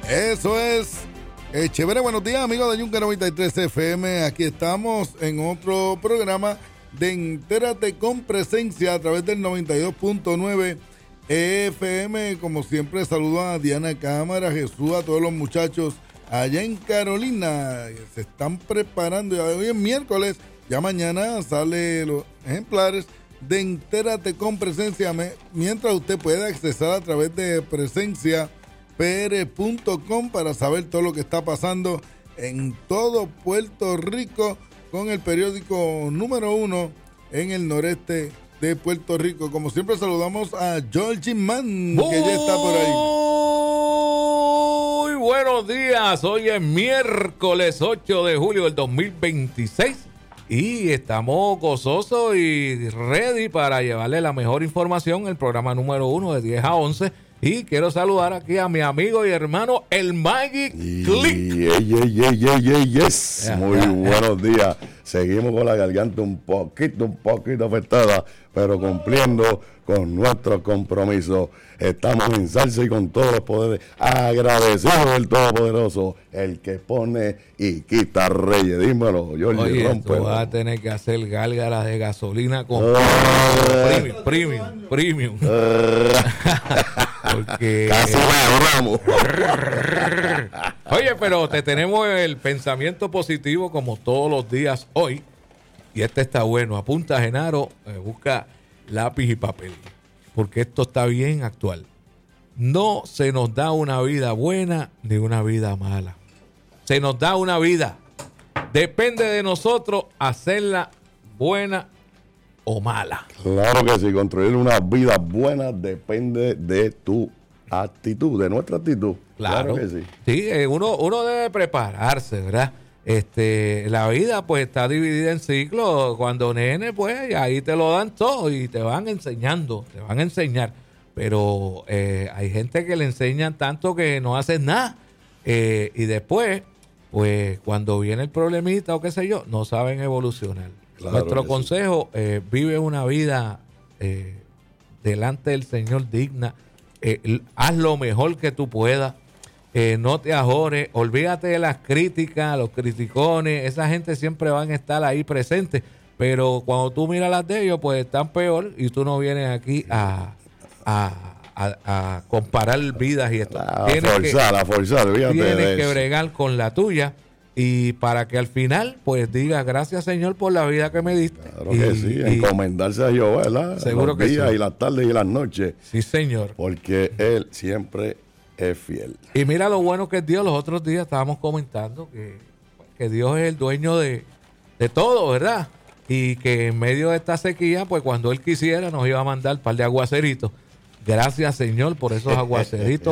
Eso es. Chévere, buenos días, amigos de Yunque 93 FM. Aquí estamos en otro programa de Entérate con Presencia a través del 92.9 FM. Como siempre, saludo a Diana Cámara, Jesús, a todos los muchachos allá en Carolina. Se están preparando. Ya hoy es miércoles, ya mañana salen los ejemplares de Entérate con Presencia. Mientras usted puede accesar a través de presenciapr.com para saber todo lo que está pasando en todo Puerto Rico con el periódico número 1 en el noreste de Puerto Rico. Como siempre, saludamos a Georgie Mann, que ya está por ahí. Muy buenos días. Hoy es miércoles 8 de julio del 2026 y estamos gozosos y ready para llevarle la mejor información, el programa número 1 de 10 a 11. Y quiero saludar aquí a mi amigo y hermano, el Magic Click. Yes. Muy buenos días. Seguimos con la garganta un poquito afectada, pero cumpliendo con nuestro compromiso. Estamos en salsa y con todos los poderes. Agradecidos del Todopoderoso, el que pone y quita reyes. Dímelo, Jorge. Oye, tú vas a tener que hacer gárgaras de gasolina con premium. Porque casi logramos. Oye, pero te tenemos el pensamiento positivo como todos los días hoy. Y este está bueno. Apunta, Genaro, busca lápiz y papel. Porque esto está bien actual. No se nos da una vida buena ni una vida mala. Se nos da una vida. Depende de nosotros hacerla buena o mala. Claro que sí, construir una vida buena depende de tu actitud, de nuestra actitud. Claro que sí. Sí, uno debe prepararse, ¿verdad? La vida pues está dividida en ciclos. Cuando nene, pues ahí te lo dan todo y te van enseñando, te van a enseñar. Pero hay gente que le enseñan tanto que no hacen nada. Y después, pues cuando viene el problemita o qué sé yo, no saben evolucionar. Claro. Nuestro consejo, vive una vida delante del Señor digna. Haz lo mejor que tú puedas. No te ajores, olvídate de las críticas, los criticones, esa gente siempre van a estar ahí presentes, pero cuando tú miras las de ellos, pues están peor y tú no vienes aquí a comparar vidas y esto. Tienes que bregar con la tuya y para que al final, pues diga gracias Señor por la vida que me diste. Claro que sí, encomendarse a Jehová, ¿verdad? Seguro que sí. Los días y las tardes y las noches. Sí, Señor. Porque Él siempre es fiel. Y mira lo bueno que es Dios. Los otros días estábamos comentando que Dios es el dueño de todo, ¿verdad? Y que en medio de esta sequía, pues cuando Él quisiera nos iba a mandar un par de aguaceritos. Gracias, Señor, por esos aguaceritos